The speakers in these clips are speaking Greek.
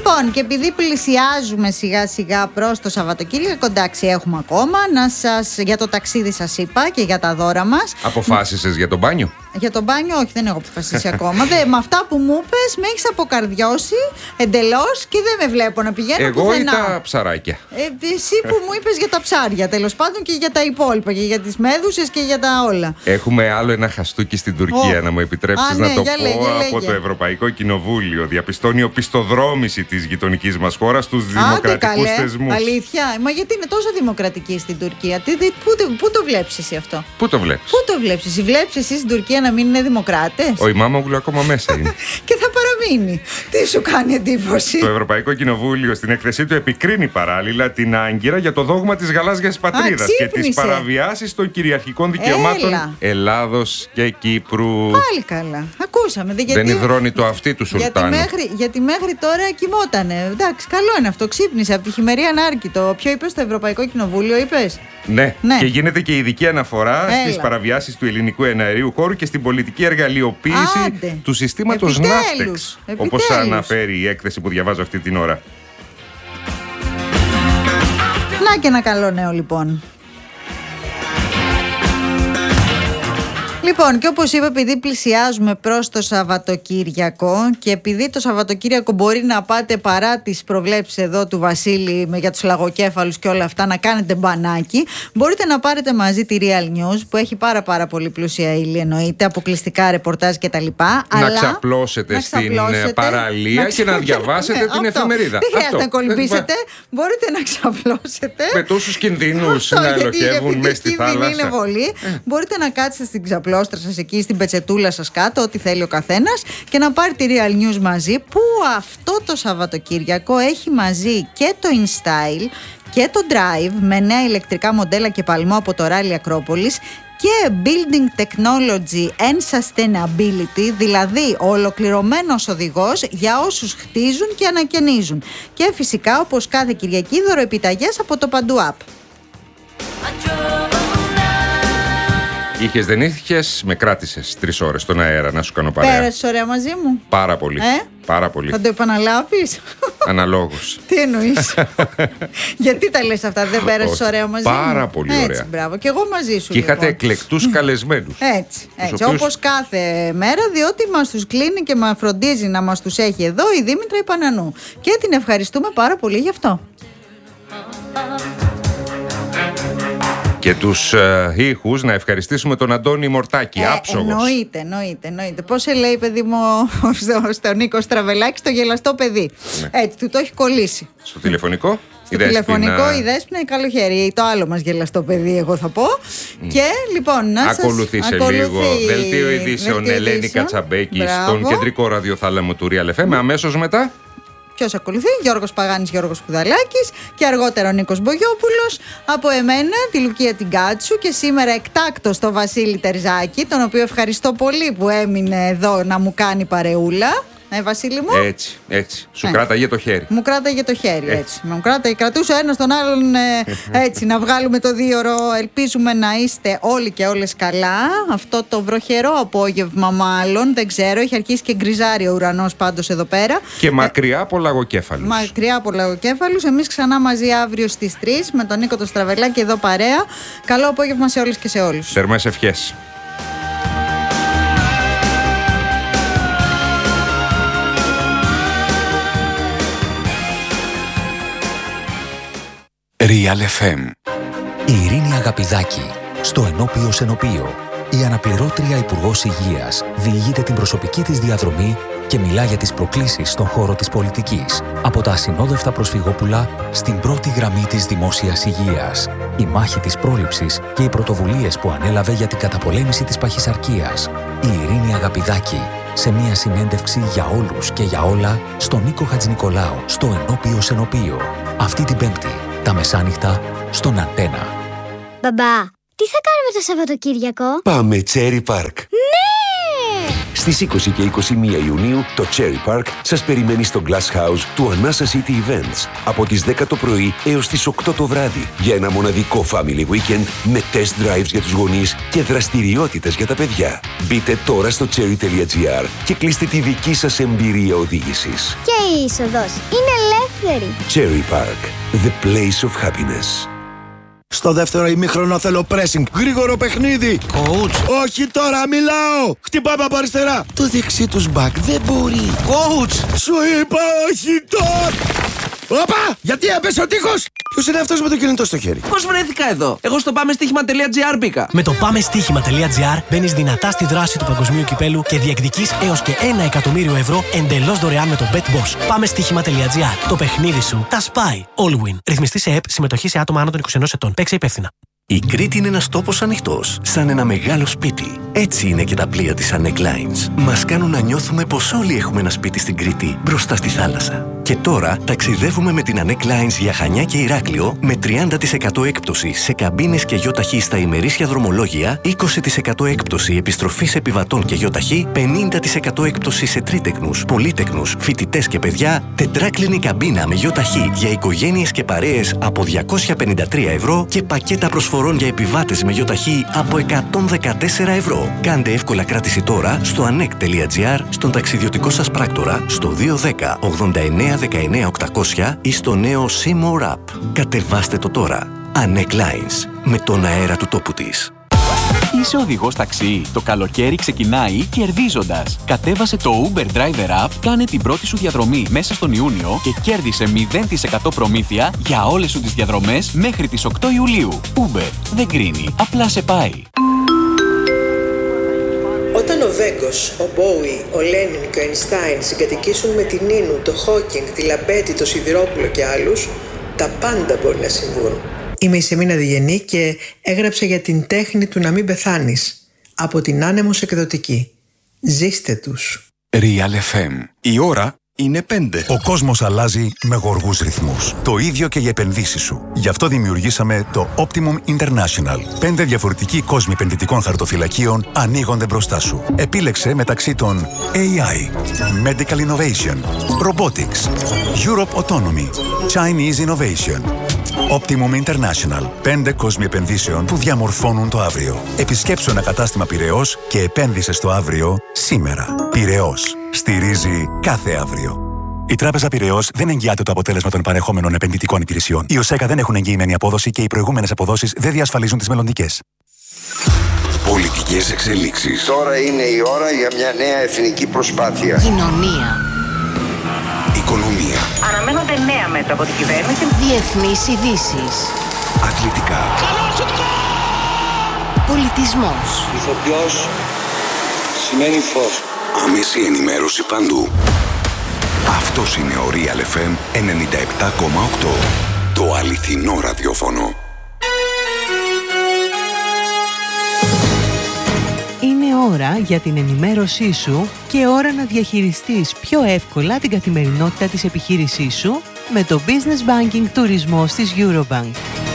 Λοιπόν, και επειδή πλησιάζουμε σιγά σιγά προς το Σαββατοκύριακο, εντάξει, έχουμε ακόμα. Για το ταξίδι σας είπα και για τα δώρα μας. Αποφάσισες για το μπάνιο? Για το μπάνιο, όχι, δεν έχω αποφασίσει ακόμα. Με αυτά που μου είπες, με έχεις αποκαρδιώσει εντελώς και δεν με βλέπω να πηγαίνω πουθενά. Εγώ ή τα ψαράκια? Εσύ που μου είπες για τα ψάρια, τέλος πάντων, και για τα υπόλοιπα, και για τις μέδουσες και για τα όλα. Έχουμε άλλο ένα χαστούκι στην Τουρκία, να μου επιτρέψεις να το πω. Από το Ευρωπαϊκό Κοινοβούλιο διαπιστώνει οπισθοδρόμηση της γειτονικής μας χώρας στους δημοκρατικούς θεσμούς. Αλήθεια, μα γιατί είναι τόσο δημοκρατική στην Τουρκία? Πού το βλέπεις εσύ αυτό? Πού το βλέπεις? Πού το βλέπεις? Βλέπεις εσύ στην Τουρκία να μην είναι δημοκράτες? Ο Ιμάμογλου ακόμα μέσα είναι. Και θα παραμείνει. Τι σου κάνει εντύπωση? Το Ευρωπαϊκό Κοινοβούλιο στην έκθεσή του επικρίνει παράλληλα την Άγκυρα για το δόγμα της γαλάζιας πατρίδας και τις παραβιάσεις των κυριαρχικών δικαιωμάτων Ελλάδος και Κύπρου. Πάλι καλά. Ακούσαμε. Δεν υδρώνει το αυτί του Σουλτάνου. Γιατί μέχρι τώρα κοιμότανε. Εντάξει, καλό είναι αυτό. Ξύπνησε από τη χειμερή ανάρκητο. Ποιο είπες, το Ευρωπαϊκό Κοινοβούλιο είπες? Ναι. Και γίνεται και ειδική αναφορά στις παραβιάσεις του ελληνικού εναερίου χώρου και στην πολιτική εργαλειοποίηση του συστήματος Ναύτεξ, όπως αναφέρει η έκθεση που διαβάζω αυτή την ώρα. Να και ένα καλό νέο λοιπόν. Λοιπόν, και όπως είπα, επειδή πλησιάζουμε προς το Σαββατοκύριακο και επειδή το Σαββατοκύριακο μπορεί να πάτε παρά τις προβλέψεις εδώ του Βασίλη για τους λαγοκέφαλους και όλα αυτά, να κάνετε μπανάκι, μπορείτε να πάρετε μαζί τη Real News που έχει πάρα πολύ πλούσια ύλη, εννοείται, αποκλειστικά ρεπορτάζ κτλ. Να ξαπλώσετε στην παραλία και να διαβάσετε την εφημερίδα. Δεν χρειάζεται να κολυμπήσετε, μπορείτε να ξαπλώσετε. Με τόσους κινδύνους να ελοχεύουν μέσα στη θάλασσα. Είναι βολή. Μπορείτε να κάτσετε στην ξαπλώστρα σας εκεί, στην πετσετούλα σας κάτω, ό,τι θέλει ο καθένας, και να πάρει τη Real News μαζί, που αυτό το Σαββατοκύριακο έχει μαζί και το InStyle και το Drive με νέα ηλεκτρικά μοντέλα και παλμό από το Rally Acropolis και Building Technology and Sustainability, δηλαδή ο ολοκληρωμένος οδηγός για όσους χτίζουν και ανακαινίζουν. Και φυσικά, όπως κάθε Κυριακή, δωροεπιταγές από το Παντού App. Είχες, δεν είχες, με κράτησες 3 ώρες στον αέρα να σου κάνω παρέα. Πέρασες ωραία μαζί μου? Πάρα πολύ. Πάρα πολύ. Θα το επαναλάβεις? Αναλόγως. Τι εννοείς? Γιατί τα λες αυτά? Δεν πέρασες ωραία μαζί μου? Πάρα πολύ ωραία. Έτσι, μπράβο. Και εγώ μαζί σου. Και είχατε εκλεκτούς καλεσμένους. Έτσι. Όπως κάθε μέρα, διότι μας τους κλείνει και μας φροντίζει να μας τους έχει εδώ η Δήμητρα η Πανανού. Και την ευχαριστούμε πάρα πολύ γι' αυτό. Και τους ήχους να ευχαριστήσουμε τον Αντώνη Μορτάκη, άψογος. Εννοείται. Πώς σε λέει, παιδί μου, στον Νίκο Στραβελάκη, στο γελαστό παιδί. Ναι. Έτσι, του το έχει κολλήσει. Στο τηλεφωνικό. Στο τηλεφωνικό η Δέσποινα, η καλοχέρι. Το άλλο μας γελαστό παιδί, εγώ θα πω. Και λοιπόν, να σας ακολουθεί σε λίγο δελτίο ειδήσεων Ελένη Κατσαμπέκη στον κεντρικό ραδιοθάλαμο του Real FM. Αμέσως μετά. Ποιος ακολουθεί? Γιώργος Παγάνης, Γιώργος Κουδαλάκης και αργότερα ο Νίκος Μπογιόπουλος. Από εμένα τη Λουκία την Κάτσου και σήμερα εκτάκτος το Βασίλη Τερζάκη, τον οποίο ευχαριστώ πολύ που έμεινε εδώ να μου κάνει παρεούλα. Βασίλη μου. Έτσι. Σου κράταγε το χέρι. Μου κράταγε το χέρι, έτσι. Μου κρατούσε ένας τον άλλον, έτσι, να βγάλουμε το 2ωρο. Ελπίζουμε να είστε όλοι και όλες καλά. Αυτό το βροχερό απόγευμα, μάλλον, δεν ξέρω. Έχει αρχίσει και γκριζάρει ο ουρανός πάντως εδώ πέρα. Και μακριά από λαγοκέφαλους. Μακριά από λαγοκέφαλους. Εμείς ξανά μαζί αύριο στις 3 με τον Νίκο το Στραβελάκη εδώ παρέα. Καλό απόγευμα σε όλες και σε όλους. Θερμές ευχές. Real FM. Η Ειρήνη Αγαπηδάκη, στο Ενώπιο Σενοπείο. Η αναπληρώτρια Υπουργός Υγείας διηγείται την προσωπική της διαδρομή και μιλά για τις προκλήσεις στον χώρο της πολιτικής. Από τα ασυνόδευτα προσφυγόπουλα στην πρώτη γραμμή της δημόσιας υγείας. Η μάχη της πρόληψης και οι πρωτοβουλίες που ανέλαβε για την καταπολέμηση της παχυσαρκίας. Η Ειρήνη Αγαπηδάκη, σε μια συνέντευξη για όλους και για όλα στον Νίκο Χατζηνικολάου, στο Ενώπιο Σενοπείο. Αυτή την Πέμπτη, τα μεσάνυχτα, στον Αντένα. Μπαμπά, τι θα κάνουμε το Σαββατοκύριακο? Πάμε Cherry Park. Ναι! Στις 20 και 21 Ιουνίου το Cherry Park σας περιμένει στο Glass House του Anasa City Events από τις 10 το πρωί έως τις 8 το βράδυ για ένα μοναδικό family weekend με test drives για τους γονείς και δραστηριότητες για τα παιδιά. Μπείτε τώρα στο cherry.gr και κλείστε τη δική σας εμπειρία οδήγησης. Και η είσοδος είναι ελεύθερη. Cherry Park, the place of happiness. Στο δεύτερο ημίχρονο θέλω pressing. Γρήγορο παιχνίδι. Coach. Όχι τώρα, μιλάω. Χτυπάμε από αριστερά. Το δεξί τους back δεν μπορεί. Coach. Σου είπα όχι τώρα. Όπα! Γιατί έπεσε ο τείχος! Ποιος είναι αυτός με το κινητό στο χέρι? Πώς βρέθηκα εδώ? Εγώ στο πάμεστοίχημα.gr μπήκα. Με το πάμεστοίχημα.gr μπαίνεις δυνατά στη δράση του παγκοσμίου κυπέλου και διεκδικείς έως και 1 εκατομμύριο ευρώ εντελώς δωρεάν με το BetBoss. Πάμεστοίχημα.gr. Το παιχνίδι σου τα σπάει. All win. Ρυθμιστή σε ΕΠ, συμμετοχή σε άτομα άνω των 21 ετών. Παίξε υπεύθυνα. Η Κρήτη είναι ένας τόπος ανοιχτός, σαν ένα μεγάλο σπίτι. Έτσι είναι και τα πλοία της Anek Lines. Μας κάνουν να νιώθουμε πως όλοι έχουμε ένα σπίτι στην Κρήτη, μπροστά στη θάλασσα. Και τώρα ταξιδεύουμε με την Anek Lines για Χανιά και Ηράκλειο με 30% έκπτωση σε καμπίνες και γιοταχή στα ημερήσια δρομολόγια, 20% έκπτωση επιστροφής επιβατών και γιοταχή, 50% έκπτωση σε τρίτεκνους, πολύτεκνους, φοιτητές και παιδιά, τετράκλινη καμπίνα με γιοταχή για οικογένειες και παρέες από 253 ευρώ και πακέτα προσφορών για επιβάτες με γιοταχή από 114 ευρώ. Κάντε εύκολα κράτηση τώρα στο anek.gr, στον ταξιδιωτικό σας πράκτορα, στο 210 89 19 800 ή στο νέο C-More App. Κατεβάστε το τώρα. Anek Lines. Με τον αέρα του τόπου της. Είσαι οδηγός ταξί. Το καλοκαίρι ξεκινάει κερδίζοντας. Κατέβασε το Uber Driver App, κάνε την πρώτη σου διαδρομή μέσα στον Ιούνιο και κέρδισε 0% προμήθεια για όλες σου τις διαδρομές μέχρι τις 8 Ιουλίου. Uber δεν κρίνει, απλά σε πάει. Όταν ο Βέγκος, ο Μπόουι, ο Λένιν και ο Αϊνστάιν συγκατοικήσουν με την Νίνου, το Χόκινγκ, τη Λαμπέτη, το Σιδηρόπουλο και άλλους, τα πάντα μπορεί να συμβούν. Είμαι η Σεμίνα Διγενή και έγραψα για την τέχνη του να μην πεθάνεις. Από την Άνεμος Εκδοτική. Ζήστε τους. Real FM. Η ώρα είναι 5. Ο κόσμος αλλάζει με γοργούς ρυθμούς. Το ίδιο και για επενδύσεις σου. Γι' αυτό δημιουργήσαμε το Optimum International. 5 διαφορετικοί κόσμοι επενδυτικών χαρτοφυλακίων ανοίγονται μπροστά σου. Επίλεξε μεταξύ των AI, Medical Innovation, Robotics, Europe Autonomy, Chinese Innovation. Optimum International. 5 κόσμοι επενδύσεων που διαμορφώνουν το αύριο. Επισκέψου ένα κατάστημα Πειραιώς και επένδυσε στο αύριο σήμερα. Πειραιώς. Στηρίζει κάθε αύριο. Η Τράπεζα Πειραιώς δεν εγγυάται το αποτέλεσμα των παρεχόμενων επενδυτικών υπηρεσιών. Οι ΟΣΕΚΑ δεν έχουν εγγυημένη απόδοση και οι προηγούμενες αποδόσεις δεν διασφαλίζουν τις μελλοντικές. Πολιτικές εξελίξεις. Τώρα είναι η ώρα για μια νέα εθνική προσπάθεια. Κοινωνία. Οικονομία. Αναμένονται νέα μέτρα από την κυβέρνηση. Διεθνείς ειδήσεις. Αθλητικά. Πολιτισμός. Ηθοποιός σημαίνει φως. Άμεση ενημέρωση παντού. Αυτός είναι ο Real FM 97,8. Το αληθινό ραδιόφωνο. Είναι ώρα για την ενημέρωσή σου και ώρα να διαχειριστείς πιο εύκολα την καθημερινότητα της επιχείρησής σου με το Business Banking Τουρισμός της Eurobank.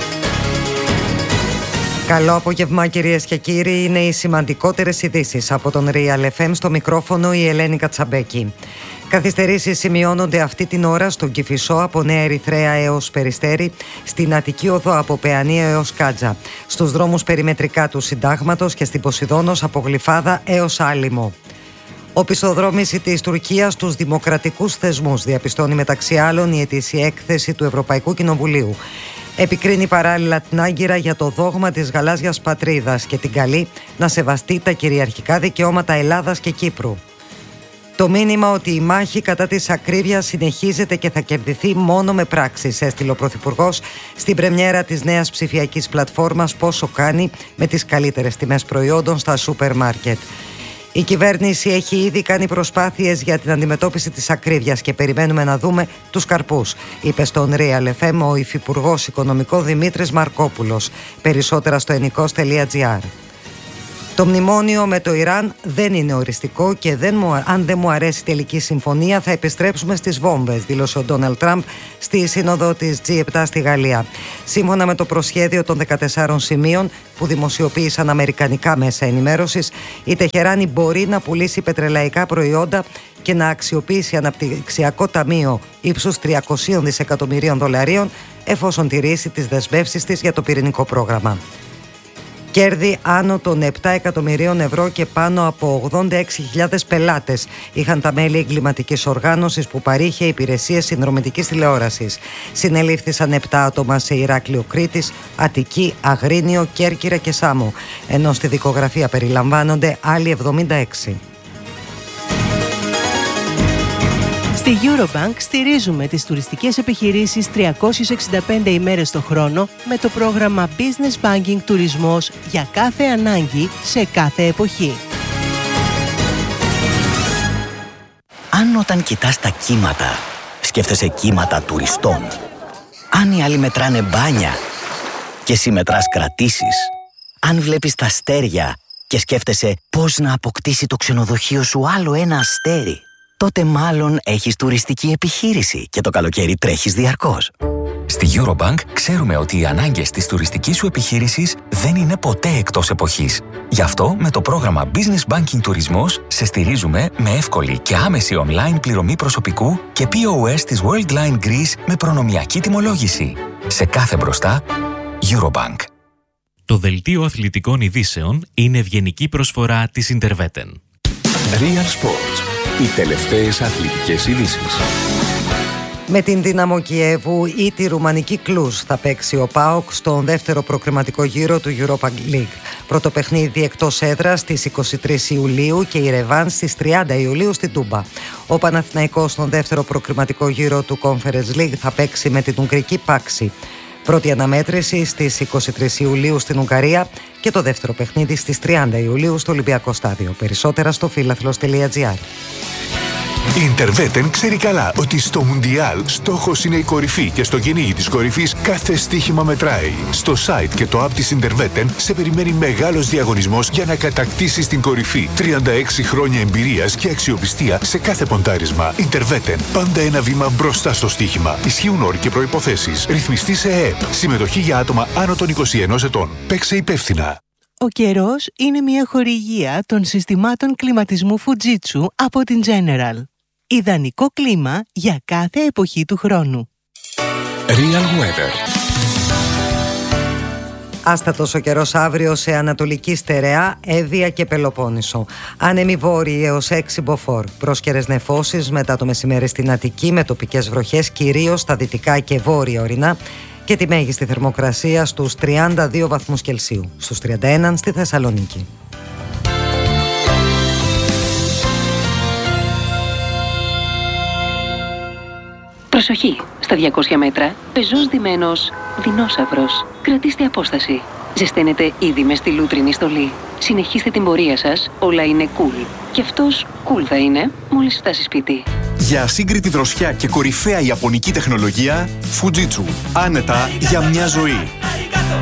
Καλό απόγευμα κυρίες και κύριοι, είναι οι σημαντικότερες ειδήσεις από τον Real FM, στο μικρόφωνο η Ελένη Κατσαμπέκη. Καθυστερήσεις σημειώνονται αυτή την ώρα στον Κηφισό από Νέα Ερυθρέα έως Περιστέρι, στην Αττική Οδό από Παιανία έως Κάτζα, στους δρόμους περιμετρικά του Συντάγματος και στην Ποσειδώνος από Γλυφάδα έως Άλυμο. Οπισθοδρόμηση της Τουρκίας στους δημοκρατικούς θεσμούς, διαπιστώνει μεταξύ άλλων η ετήσια έκθεση του Ευρωπαϊκού Κοινοβουλίου. Επικρίνει παράλληλα την Άγκυρα για το δόγμα της γαλάζιας πατρίδας και την καλεί να σεβαστεί τα κυριαρχικά δικαιώματα Ελλάδας και Κύπρου. Το μήνυμα ότι η μάχη κατά της ακρίβειας συνεχίζεται και θα κερδιθεί μόνο με πράξεις, έστειλε ο Πρωθυπουργός στην πρεμιέρα της νέας ψηφιακής πλατφόρμας Πόσο Κάνει, με τις καλύτερες τιμές προϊόντων στα σούπερ μάρκετ. Η κυβέρνηση έχει ήδη κάνει προσπάθειες για την αντιμετώπιση της ακρίβειας και περιμένουμε να δούμε τους καρπούς, είπε στον Real FM ο Υφυπουργός Οικονομικών Δημήτρης Μαρκόπουλος. Περισσότερα στο ennikos.gr. Το μνημόνιο με το Ιράν δεν είναι οριστικό και αν δεν μου αρέσει η τελική συμφωνία θα επιστρέψουμε στις βόμβες, δήλωσε ο Ντόναλντ Τραμπ στη σύνοδο της G7 στη Γαλλία. Σύμφωνα με το προσχέδιο των 14 σημείων που δημοσιοποίησαν αμερικανικά μέσα ενημέρωσης, η Τεχεράνη μπορεί να πουλήσει πετρελαϊκά προϊόντα και να αξιοποιήσει αναπτυξιακό ταμείο ύψους $300 δισεκατομμυρίων εφόσον τηρήσει τις δεσμεύσεις της για το πυρηνικό πρόγραμμα. Κέρδη άνω των 7 εκατομμυρίων ευρώ και πάνω από 86.000 πελάτες είχαν τα μέλη εγκληματικής οργάνωσης που παρήχε υπηρεσίες συνδρομητικής τηλεόρασης. Συνελήφθησαν 7 άτομα σε Ηράκλειο Κρήτης, Αττική, Αγρίνιο, Κέρκυρα και Σάμο, ενώ στη δικογραφία περιλαμβάνονται άλλοι 76. Στη Eurobank στηρίζουμε τις τουριστικές επιχειρήσεις 365 ημέρες το χρόνο με το πρόγραμμα Business Banking Τουρισμός για κάθε ανάγκη σε κάθε εποχή. Αν όταν κοιτάς τα κύματα, σκέφτεσαι κύματα τουριστών. Αν οι άλλοι μετράνε μπάνια και εσύ μετράς κρατήσεις. Αν βλέπεις τα αστέρια και σκέφτεσαι πώς να αποκτήσει το ξενοδοχείο σου άλλο ένα αστέρι, τότε μάλλον έχεις τουριστική επιχείρηση και το καλοκαίρι τρέχεις διαρκώς. Στη Eurobank ξέρουμε ότι οι ανάγκες της τουριστικής σου επιχείρησης δεν είναι ποτέ εκτός εποχής. Γι' αυτό με το πρόγραμμα Business Banking Τουρισμός σε στηρίζουμε με εύκολη και άμεση online πληρωμή προσωπικού και POS της Worldline Greece με προνομιακή τιμολόγηση. Σε κάθε μπροστά, Eurobank. Το δελτίο αθλητικών ειδήσεων είναι ευγενική προσφορά της Interveten. Real Sports. Οι τελευταίες αθλητικές ειδήσεις. Με την Δύναμο Κιέβου ή τη ρουμανική Κλουζ θα παίξει ο ΠΑΟΚ στον δεύτερο προκριματικό γύρο του Europa League. Πρώτο παιχνίδι εκτός έδρας στις 23 Ιουλίου και η ρεβάν στις 30 Ιουλίου στην Τούμπα. Ο Παναθηναϊκός στον δεύτερο προκριματικό γύρο του Conference League θα παίξει με την Ουγγρική Πάξη. Πρώτη αναμέτρηση στις 23 Ιουλίου στην Ουγγαρία και το δεύτερο παιχνίδι στις 30 Ιουλίου στο Ολυμπιακό Στάδιο. Περισσότερα στο philathlos.gr. Η Interveten ξέρει καλά ότι στο Μουντιάλ στόχος είναι η κορυφή και στο κυνήγι της κορυφής κάθε στοίχημα μετράει. Στο site και το app της Interveten σε περιμένει μεγάλος διαγωνισμός για να κατακτήσεις την κορυφή. 36 χρόνια εμπειρίας και αξιοπιστία σε κάθε ποντάρισμα. Interveten. Πάντα ένα βήμα μπροστά στο στοίχημα. Ισχύουν όροι και προϋποθέσεις. Ρυθμιστή σε ΕΕΠ. Συμμετοχή για άτομα άνω των 21 ετών. Παίξε υπεύθυνα. Ο καιρός είναι μια χορηγία των συστημάτων κλιματισμού Fujitsu από την General. Ιδανικό κλίμα για κάθε εποχή του χρόνου. Real Weather. Άστατος ο καιρός αύριο σε Ανατολική Στερεά, Εύβοια και Πελοπόννησο. Άνεμοι βόρειοι έως 6 μποφόρ. Πρόσκαιρες νεφώσεις μετά το μεσημέρι στην Αττική με τοπικές βροχές κυρίως στα δυτικά και βόρεια ορεινά. Και τη μέγιστη θερμοκρασία στους 32 βαθμούς Κελσίου, στους 31 στη Θεσσαλονίκη. Προσοχή! Στα 200 μέτρα, πεζός ντυμένος δεινόσαυρος. Κρατήστε απόσταση. Ζεσταίνετε ήδη με στη λούτρινη στολή. Συνεχίστε την πορεία σας, όλα είναι cool. Και αυτός cool θα είναι μόλις φτάσει σπίτι. Για ασύγκριτη δροσιά και κορυφαία ιαπωνική τεχνολογία, Fujitsu. Άνετα για μια ζωή.